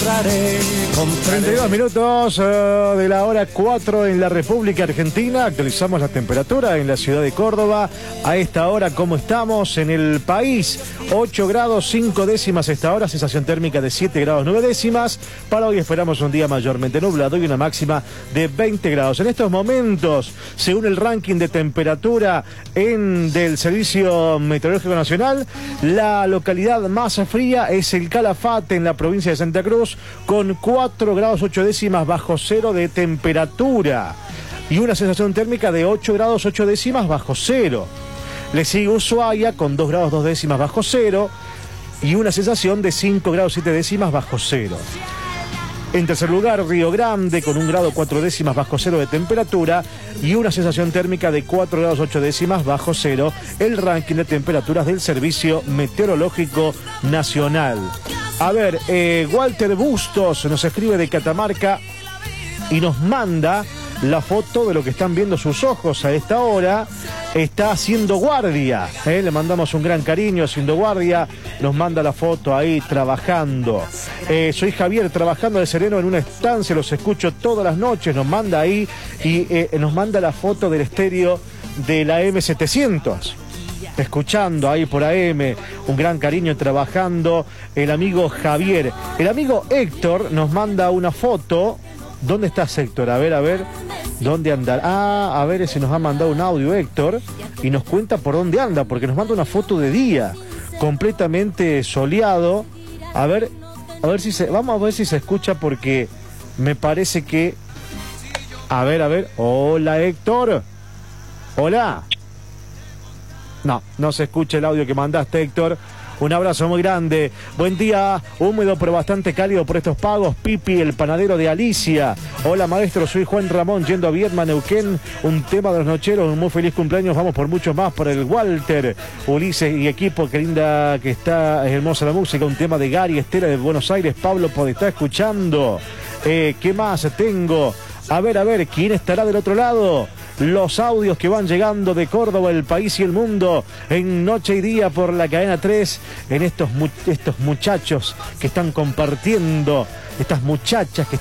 encontraré. 32 minutos de la hora 4 en la República Argentina. Actualizamos la temperatura en la ciudad de Córdoba. A esta hora, ¿cómo estamos en el país? 8 grados 5 décimas esta hora, sensación térmica de 7 grados 9 décimas. Para hoy esperamos un día mayormente nublado y una máxima de 20 grados. En estos momentos, según el ranking de temperatura del Servicio Meteorológico Nacional, la localidad más fría es el Calafate en la provincia de Santa Cruz, con 4 grados 8 décimas bajo cero de temperatura y una sensación térmica de 8 grados 8 décimas bajo cero. Le sigue Ushuaia con 2 grados 2 décimas bajo cero y una sensación de 5 grados 7 décimas bajo cero. En tercer lugar, Río Grande con 1 grado 4 décimas bajo cero de temperatura y una sensación térmica de 4 grados 8 décimas bajo cero, el ranking de temperaturas del Servicio Meteorológico Nacional. A ver, Walter Bustos nos escribe de Catamarca y nos manda la foto de lo que están viendo sus ojos a esta hora. Está haciendo guardia, le mandamos un gran cariño, haciendo guardia, nos manda la foto ahí trabajando. Soy Javier, trabajando de sereno en una estancia, los escucho todas las noches, nos manda ahí y nos manda la foto del estéreo de la M700. Escuchando ahí por AM, un gran cariño trabajando el amigo Javier. El amigo Héctor nos manda una foto. ¿Dónde estás, Héctor? A ver, ¿dónde andar? A ver si nos ha mandado un audio, Héctor, y nos cuenta por dónde anda, porque nos manda una foto de día, completamente soleado. Vamos a ver si se escucha, porque me parece que... A ver, hola, Héctor. Hola. No se escucha el audio que mandaste, Héctor. Un abrazo muy grande. Buen día, húmedo pero bastante cálido por estos pagos. Pipi, el panadero de Alicia. Hola, maestro, soy Juan Ramón, yendo a Viedma, Neuquén. Un tema de los nocheros, un muy feliz cumpleaños. Vamos por mucho más, por el Walter, Ulises y equipo. Qué linda que está, es hermosa la música. Un tema de Gary Estela de Buenos Aires. Pablo, por estar escuchando. ¿Qué más tengo? A ver, ¿quién estará del otro lado? Los audios que van llegando de Córdoba, el país y el mundo, en Noche y Día por la cadena 3, en estos muchachos que están compartiendo, estas muchachas que